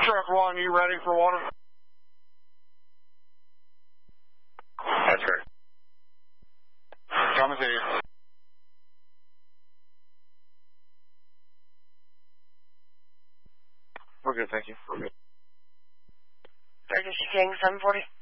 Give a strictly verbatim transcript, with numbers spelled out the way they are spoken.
Truck one, you ready for water? That's correct. Come and see you. We're good, thank you. We're good. Burgess King, seven forty.